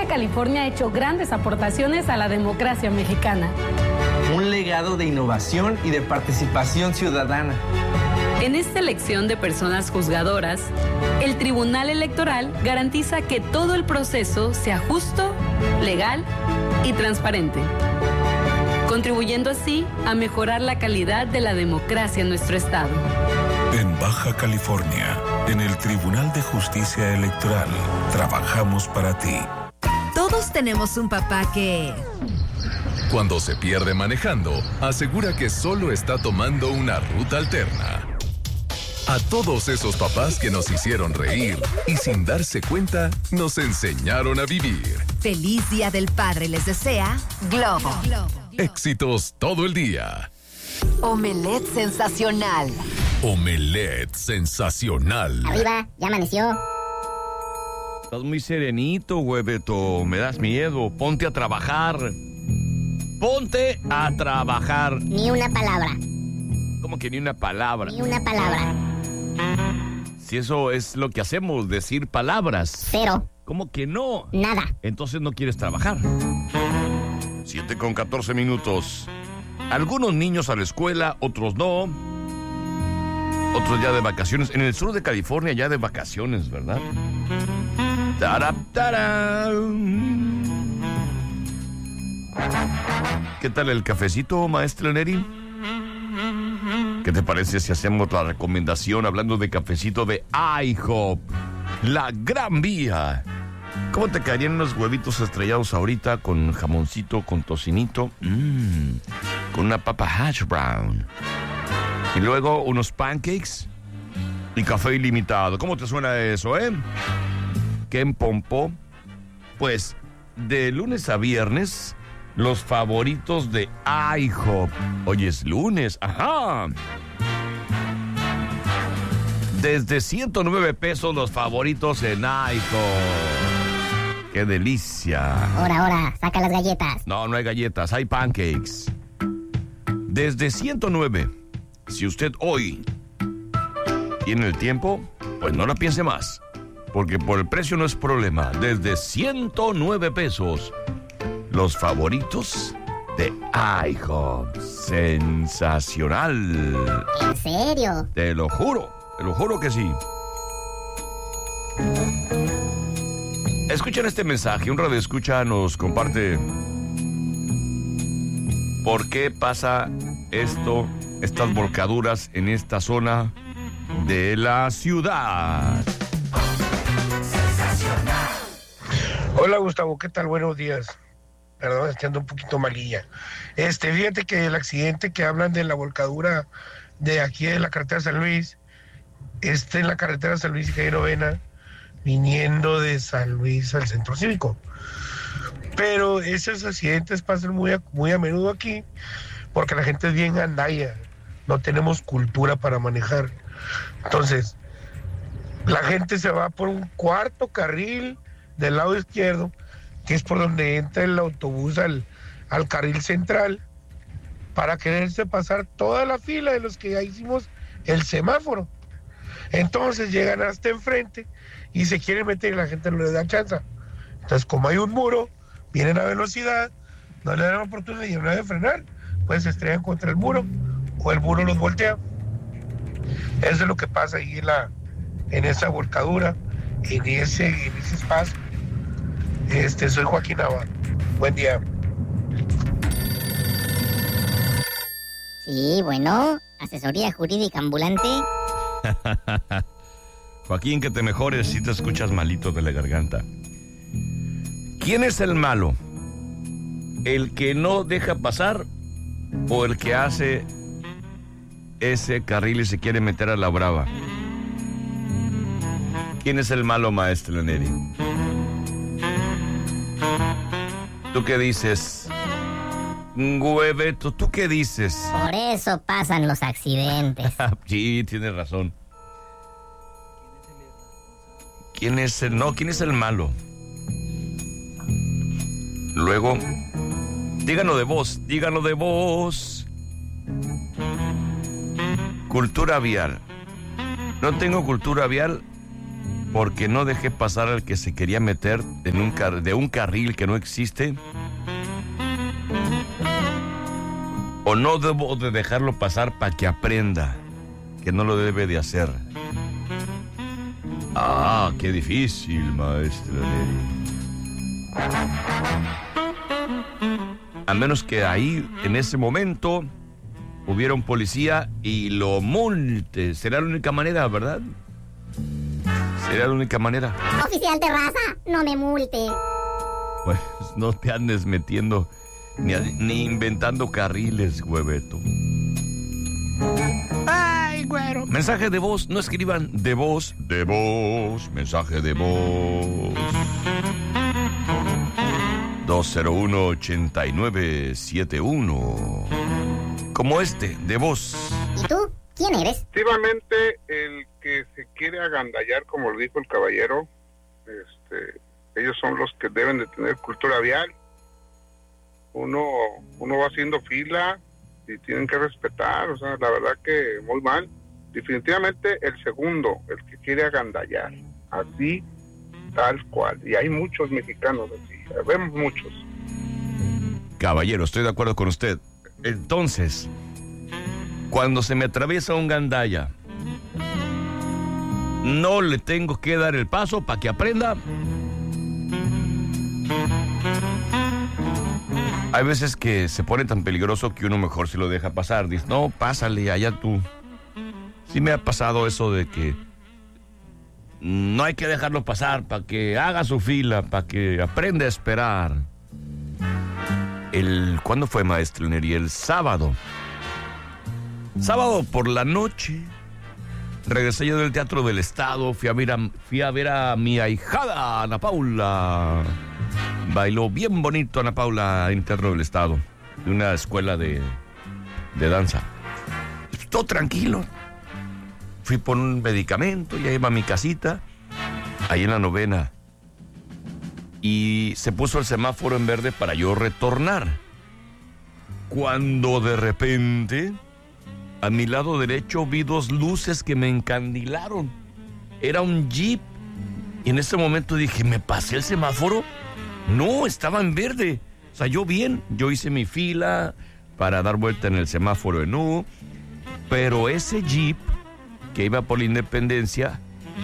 Baja California ha hecho grandes aportaciones a la democracia mexicana. Un legado de innovación y de participación ciudadana. En esta elección de personas juzgadoras, el Tribunal Electoral garantiza que todo el proceso sea justo, legal y transparente, contribuyendo así a mejorar la calidad de la democracia en nuestro estado. En Baja California, en el Tribunal de Justicia Electoral, trabajamos para ti. Todos tenemos un papá que... Cuando se pierde manejando, asegura que solo está tomando una ruta alterna. A todos esos papás que nos hicieron reír y sin darse cuenta, nos enseñaron a vivir. Feliz Día del Padre les desea Globo. Éxitos todo el día. Omelette sensacional. Omelette sensacional. Arriba, ya amaneció. Estás muy serenito, hueveto. Me das miedo. Ponte a trabajar. Ponte a trabajar. Ni una palabra. ¿Cómo que ni una palabra? Ni una palabra. Si eso es lo que hacemos, decir palabras. Cero. ¿Cómo que no? Nada. Entonces no quieres trabajar. 7:14. Algunos niños a la escuela, otros no. Otros ya de vacaciones. En el sur de California ya de vacaciones, ¿verdad? ¿Qué tal el cafecito, maestra Neri? ¿Qué te parece si hacemos la recomendación hablando de cafecito de IHOP? La Gran Vía. ¿Cómo te caerían unos huevitos estrellados ahorita con jamoncito, con tocinito? Con una papa hash brown. Y luego unos pancakes y café ilimitado. ¿Cómo te suena eso, ¿Qué empompó? Pues de lunes a viernes, los favoritos de IHOP. Hoy es lunes, ajá. Desde 109 pesos los favoritos en IHOP. ¡Qué delicia! Ahora, saca las galletas. No hay galletas, hay pancakes. Desde 109. Si usted hoy tiene el tiempo, pues no la piense más. Porque por el precio no es problema. Desde 109 pesos. Los favoritos de IHOP. Sensacional. ¿En serio? Te lo juro que sí. Escuchen este mensaje. Un radioescucha nos comparte por qué pasa estas volcaduras en esta zona de la ciudad. Hola Gustavo, ¿qué tal? Buenos días. Perdón, estoy ando un poquito malilla. Fíjate que el accidente que hablan de la volcadura de aquí de la carretera San Luis, en la carretera San Luis y calle Novena, viniendo de San Luis al centro cívico. Pero esos accidentes pasan muy a menudo aquí, porque la gente es bien gandalla, no tenemos cultura para manejar. Entonces, la gente se va por un cuarto carril del lado izquierdo, que es por donde entra el autobús al carril central, para quererse pasar toda la fila de los que ya hicimos el semáforo. Entonces llegan hasta enfrente y se quieren meter y la gente no les da chance. Entonces, como hay un muro, vienen a velocidad, no le dan oportunidad y no de frenar, pues se estrellan contra el muro o el muro los voltea. Eso es lo que pasa ahí en esa volcadura, en ese espacio. Soy Joaquín Navarro. Buen día. Sí, bueno, asesoría jurídica ambulante. Joaquín, que te mejores si te escuchas malito de la garganta. ¿Quién es el malo? ¿El que no deja pasar o el que hace ese carril y se quiere meter a la brava? ¿Quién es el malo, maestro Neri? ¿Tú qué dices? Hueveto, ¿tú qué dices? Por eso pasan los accidentes. Sí, tienes razón. ¿Quién es el malo? Luego, díganos de voz. Cultura vial. No tengo cultura vial porque no dejé pasar al que se quería meter de un carril que no existe? ¿O no debo de dejarlo pasar para que aprenda que no lo debe de hacer? Ah, qué difícil, maestro Neri. A menos que ahí, en ese momento, hubiera un policía y lo multe. Será la única manera, ¿verdad? Será la única manera. Oficial de raza, no me multe. Pues no te andes metiendo ni inventando carriles, hueveto. Ay, güero. Mensaje de voz, no escriban de voz, mensaje de voz. 201-8971. Como este, de voz. ¿Y tú? ¿Quién eres? Efectivamente, el que se quiere agandallar, como lo dijo el caballero, ellos son los que deben de tener cultura vial. Uno va haciendo fila y tienen que respetar, o sea, la verdad que muy mal. Definitivamente el segundo, el que quiere agandallar, así, tal cual. Y hay muchos mexicanos así, vemos muchos. Caballero, estoy de acuerdo con usted. Entonces, cuando se me atraviesa un gandalla, ¿no le tengo que dar el paso para que aprenda? Hay veces que se pone tan peligroso que uno mejor se lo deja pasar. Dice, no, pásale, allá tú. Sí me ha pasado eso de que no hay que dejarlo pasar para que haga su fila, para que aprenda a esperar. ¿Cuándo fue, maestro Neri? El sábado. Sábado por la noche, regresé yo del Teatro del Estado, fui a ver a mi ahijada, Ana Paula. Bailó bien bonito Ana Paula en Teatro del Estado, de una escuela de danza. Todo tranquilo. Fui por un medicamento, ya iba a mi casita, ahí en la 9ª. Y se puso el semáforo en verde para yo retornar. Cuando de repente, a mi lado derecho vi 2 luces que me encandilaron. Era un jeep. Y en ese momento dije, ¿me pasé el semáforo? No, estaba en verde. O sea, yo hice mi fila para dar vuelta en el semáforo en U. Pero ese jeep que iba por la Independencia,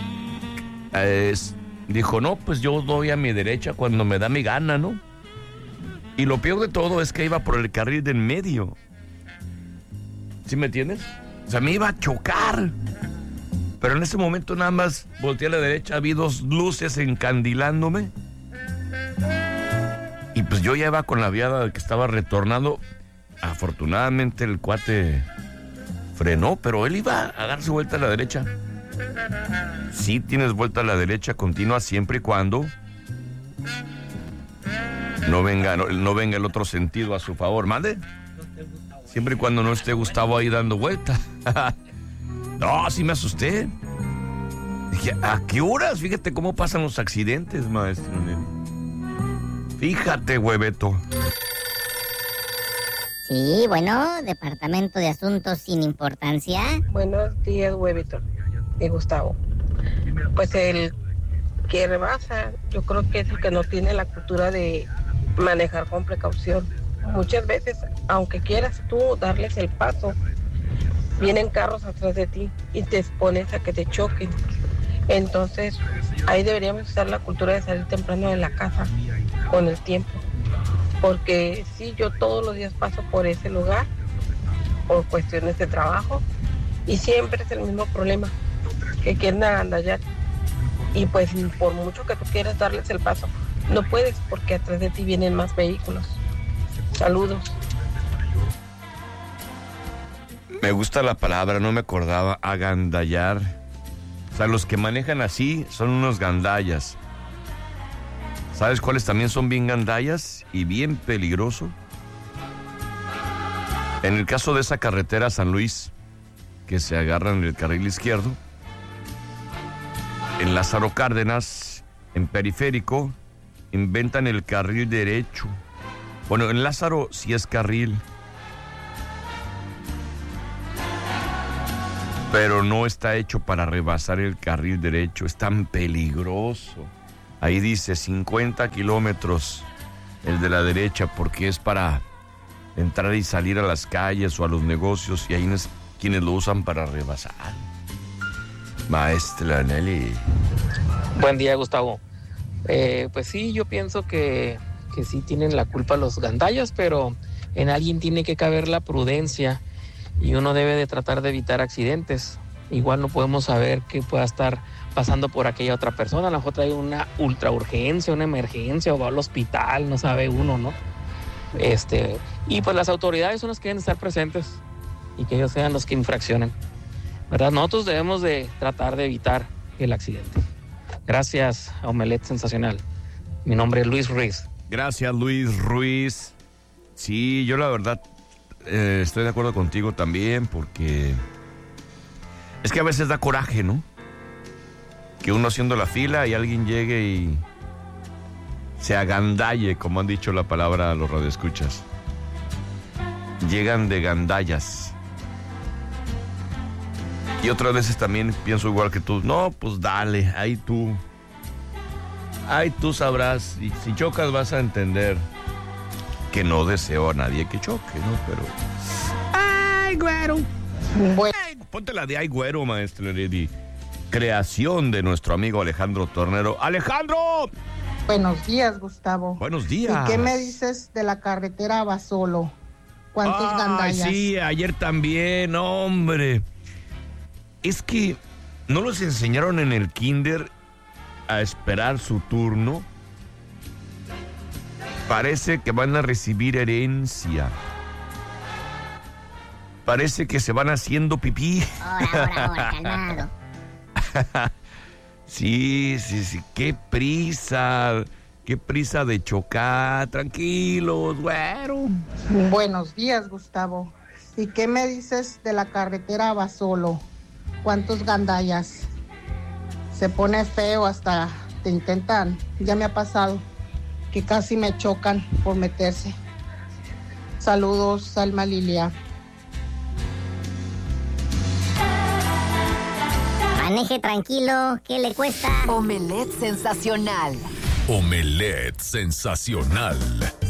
dijo, no, pues yo doy a mi derecha cuando me da mi gana, ¿no? Y lo peor de todo es que iba por el carril de en medio. ¿Sí me entiendes? O sea, me iba a chocar. Pero en ese momento nada más volteé a la derecha, vi 2 luces encandilándome. Y pues yo ya iba con la viada que estaba retornando. Afortunadamente el cuate frenó, pero él iba a darse vuelta a la derecha. Sí tienes vuelta a la derecha continua siempre y cuando no venga el otro sentido a su favor. ¿Mande? Siempre y cuando no esté Gustavo ahí dando vuelta. No, sí me asusté. Dije, ¿a qué horas? Fíjate cómo pasan los accidentes, maestro. Fíjate, hueveto. Sí, bueno, Departamento de Asuntos sin Importancia. Buenos días, huevito. Y Gustavo. Pues el que rebasa, yo creo que es el que no tiene la cultura de manejar con precaución. Muchas veces, aunque quieras tú darles el paso, vienen carros atrás de ti y te expones a que te choquen. Entonces, ahí deberíamos usar la cultura de salir temprano de la casa con el tiempo. Porque sí, yo todos los días paso por ese lugar, por cuestiones de trabajo, y siempre es el mismo problema, que quieren agandallar. Y pues por mucho que tú quieras darles el paso, no puedes porque atrás de ti vienen más vehículos. Saludos. Me gusta la palabra, no me acordaba, agandallar. O sea, los que manejan así son unos gandallas. ¿Sabes cuáles también son bien gandallas y bien peligroso? En el caso de esa carretera San Luis, que se agarran en el carril izquierdo, en Lázaro Cárdenas, en Periférico, inventan el carril derecho. Bueno, en Lázaro sí es carril. pero no está hecho para rebasar el carril derecho, es tan peligroso. Ahí dice 50 kilómetros el de la derecha, porque es para entrar y salir a las calles o a los negocios, y hay quienes lo usan para rebasar. Maestra Nelly. Buen día, Gustavo. Pues sí, yo pienso que sí tienen la culpa los gandallas, pero en alguien tiene que caber la prudencia y uno debe de tratar de evitar accidentes. Igual no podemos saber qué pueda estar pasando por aquella otra persona. A lo mejor trae una ultra urgencia, una emergencia, o va al hospital, no sabe uno, ¿no? Y pues las autoridades son las que deben estar presentes y que ellos sean los que infraccionen, ¿verdad? Nosotros debemos de tratar de evitar el accidente. Gracias a Omelette Sensacional. Mi nombre es Luis Ruiz. Gracias, Luis Ruiz. Sí, yo la verdad estoy de acuerdo contigo también, porque es que a veces da coraje, ¿no? Que uno haciendo la fila y alguien llegue y se agandalle, como han dicho la palabra a los radioescuchas. Llegan de gandallas. Y otras veces también pienso igual que tú. No, pues dale, ahí tú sabrás. Y si chocas vas a entender que no deseo a nadie que choque, ¿no? Pero... ¡ay, güero! Bueno. Ponte la de ¡ay, güero, maestro Heredia! Creación de nuestro amigo Alejandro Tornero. ¡Alejandro! Buenos días, Gustavo. Buenos días. ¿Y qué me dices de la carretera Basolo? ¿Cuántos gandallas? Sí, ayer también, hombre. Es que no los enseñaron en el kinder a esperar su turno. Parece que van a recibir herencia. Parece que se van haciendo pipí. Ahora, calmado. Sí. Qué prisa de chocar. Tranquilos, güero. Buenos días, Gustavo. ¿Y qué me dices de la carretera Basolo? ¿Cuántos gandallas? Se pone feo, hasta te intentan. Ya me ha pasado que casi me chocan por meterse. Saludos, Alma Lilia. Maneje tranquilo, ¿qué le cuesta? Omelette sensacional. Omelette sensacional.